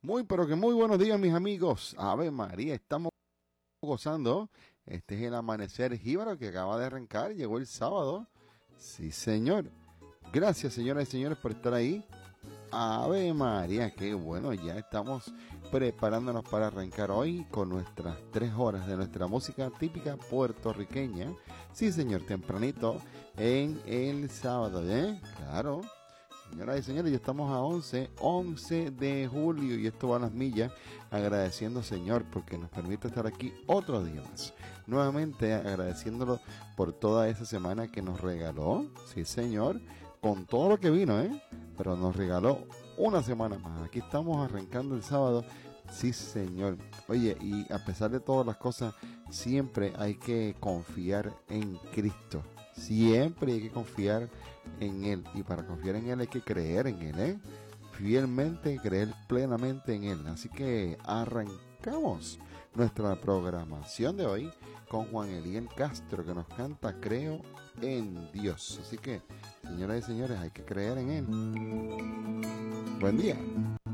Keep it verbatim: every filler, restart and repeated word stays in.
Muy, pero que muy buenos días, mis amigos. Ave María, estamos gozando. Este es el amanecer jíbaro que acaba de arrancar. Llegó el sábado. Sí, señor. Gracias, señoras y señores, por estar ahí. Ave María, qué bueno. Ya estamos preparándonos para arrancar hoy con nuestras tres horas de nuestra música típica puertorriqueña. Sí, señor, tempranito en el sábado, ¿eh? Claro. Señoras y señores, ya estamos a once, once de julio y esto va a las millas, agradeciendo, Señor, porque nos permite estar aquí otro día más. Nuevamente agradeciéndolo por toda esa semana que nos regaló, sí, Señor, con todo lo que vino, ¿eh? Pero nos regaló una semana más. Aquí estamos arrancando el sábado, sí, Señor. Oye, y a pesar de todas las cosas, siempre hay que confiar en Cristo. Siempre hay que confiar en Él. Y para confiar en Él hay que creer en Él, ¿eh? Fielmente, creer plenamente en Él. Así que arrancamos nuestra programación de hoy con Juan Eliel Castro, que nos canta Creo en Dios. Así que, señoras y señores, hay que creer en Él. Buen día.